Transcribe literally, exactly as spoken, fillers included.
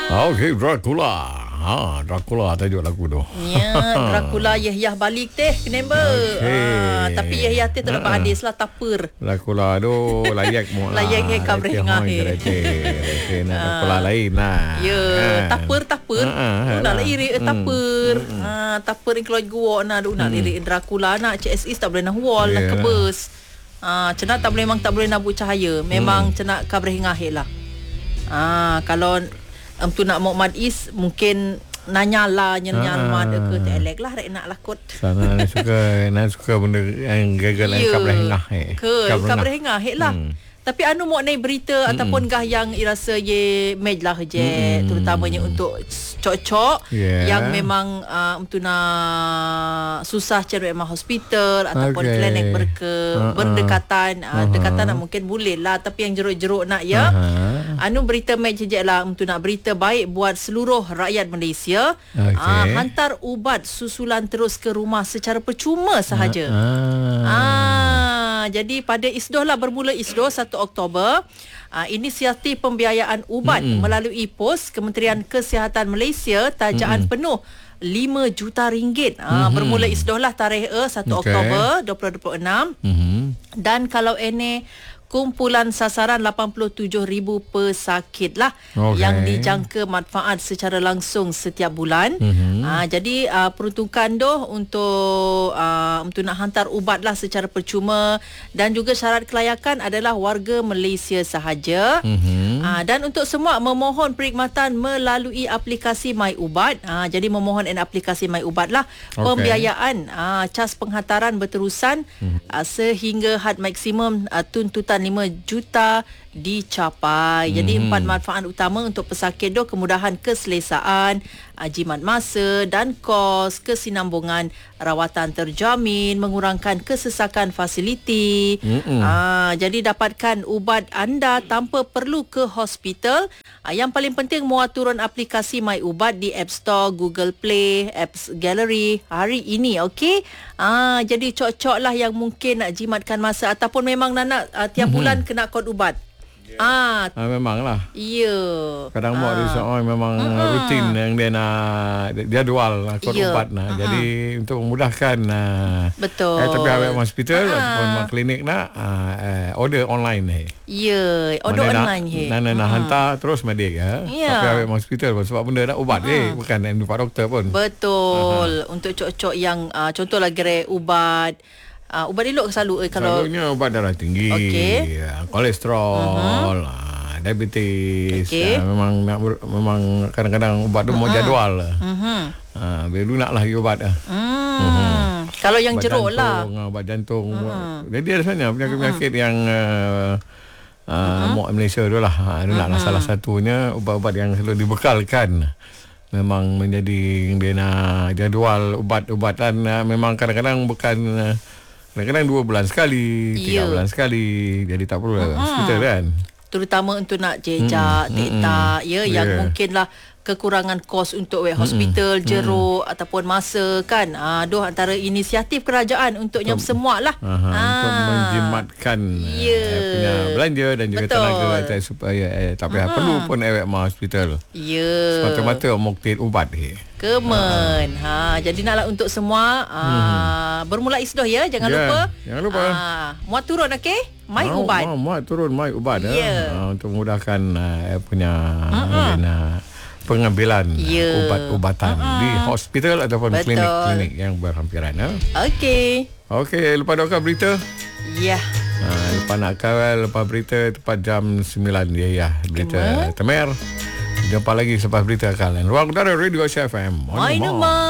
Okey, Dracula. Ha, Dracula tajuk lagu tu. Ya, Dracula Yahyah balik teh kenapa? Okey. Ah, tapi Yahyah teh terlepas Ha. hadis lah tapur. Dracula tu layak mu. Layak ke kabreh ngahe. Okey, nak Dracula lain lah. Ya, Ha. tapur tapur. Ha, ha, Tu nak ha. lirik tapur. Ha, tapur yang keluar gua nak nak lirik Dracula nak C S I tak boleh nak wall nak Ya. kebus. Ah, cenak tak boleh memang tak boleh nak buat cahaya. Memang cenak kabreh ngahe lah. Ah, kalau um, tu nak Muhammad Is mungkin nanya lah nyanyian Ah. mad ke telek lah rek nak lakut. Sana nak suka nak suka benda yang gagal yang kabreh ngah eh. Ke kabreh ngah lah. Hmm. Tapi anu mau naik berita mm-mm. ataupun gah yang irasa ye mej lah je mm-mm. terutamanya untuk cocok Yeah. yang memang uh, untuk nak susah cari memang hospital ataupun Okay. klinik berke Uh-uh. berdekatan uh, Uh-huh. dekatan nak mungkin boleh lah tapi yang jeruk-jeruk nak ya. Uh-huh. Anu berita mej je lah untuk nak berita baik buat seluruh rakyat Malaysia. Okay. Uh, hantar ubat susulan terus ke rumah secara percuma sahaja. Ah. Ah, jadi pada ISDOH lah bermula ISDOH satu Oktober. Ah, inisiatif pembiayaan ubat mm-hmm. melalui pos Kementerian Kesihatan Malaysia tajaan mm-hmm. penuh lima juta ringgit. Ah, mm-hmm. bermula ISDOH lah tarikh e satu Okay. Oktober dua ribu dua puluh enam. Mhm. Dan kalau ini kumpulan sasaran lapan puluh tujuh ribu pesakit lah Okay. yang dijangka manfaat secara langsung setiap bulan. Mhm. Uh, jadi uh, peruntukan tu untuk uh, untuk nak hantar ubat lah secara percuma dan juga syarat kelayakan adalah warga Malaysia sahaja. Mhm. Uh, dan untuk semua memohon perkhidmatan melalui aplikasi My Ubat. Uh, jadi memohon in aplikasi My Ubat lah. Okay. Pembiayaan uh, cas penghantaran berterusan mhm. uh, sehingga had maksimum uh, tuntutan lima juta dicapai. Hmm. Jadi empat manfaat utama untuk pesakit tu kemudahan keselesaan, jimat masa dan kos, kesinambungan rawatan terjamin, mengurangkan kesesakan fasiliti. Hmm. Ah, jadi dapatkan ubat anda tanpa perlu ke hospital. Ah, yang paling penting muat turun aplikasi My Ubat di App Store, Google Play, Apps Gallery hari ini, okey? Ah, jadi cocok lah yang mungkin nak jimatkan masa ataupun memang nak, nak uh, tiap hmm. bulan kena kod ubat. Ah, Ah, memanglah. ya. Kadang ah. mak dia seorang memang Mm-mm. rutin yang dia nak jadual lah, kod Ya. ubat nah. Mm-mm. Jadi untuk memudahkan uh, Betul. eh, tapi awak hospital Ah. ataupun mak klinik nak uh, uh, order online ni. Ya, order Mana online he. Nak, nak, nak hantar terus medik ya. Ya. Tapi awak hospital pun sebab benda nak ubat eh bukan yang jumpa doktor pun. Betul. Aha. Untuk cocok yang uh, contohlah gerai ubat uh, ubat elok selalu eh, kalau Selalunya ubat darah tinggi, Okey. ya, kolesterol, uh-huh. diabetes. Okey. Uh, memang nak ber, memang kadang-kadang ubat tu uh-huh. mau jadual lah. Mhm. Uh, bila nak lah ubat lah. Hmm. Mhm. Kalau yang Ubat jeruk lah. jantung, Ubat jantung. Uh-huh. Jadi ada sebenarnya penyakit-penyakit uh-huh. yang uh, uh, uh-huh. Malaysia tu lah. Uh, uh-huh. Lah salah satunya ubat-ubat yang selalu dibekalkan. Memang menjadi dia nak jadual ubat-ubatan uh, memang kadang-kadang bukan uh, kadang-kadang dua bulan sekali, tiga Ya. bulan sekali. Jadi tak perlu lah Uh-huh. hospital kan. Terutama untuk nak jejak, Hmm, tektak, hmm, ya, hmm. yang Yeah. mungkinlah kekurangan kos untuk wet hospital, Mm-mm. jeruk mm-mm. ataupun masa kan. Ah, doh antara inisiatif kerajaan untuk nyam semua lah. Aha, Ah. untuk menjimatkan Ya. eh, punya belanja dan juga Betul. tenaga eh, supaya eh, tak payah perlu pun awak mau hospital. Ya. Semata-mata mukti ubat eh. Kemen. Ha, jadi naklah untuk semua ah, bermula ISDOH ya, jangan Ya, lupa. jangan lupa. Ah, muat turun okey? My Mau, Ubat. Mau, mau turun My Ubat Ya. eh, uh, untuk memudahkan uh, punya uh, pengambilan Ya. uh, ubat-ubatan uh-uh. di hospital ataupun Betul. klinik-klinik yang berhampiran. Eh. Okey. Okey, lepas doakan berita. Ya. Uh, lepas nak kawal, lepas berita tepat jam sembilan dia ya. Berita Kemen. Temer. Jumpa lagi selepas berita kalian. Ruang Udara Radio F M. Hai nama.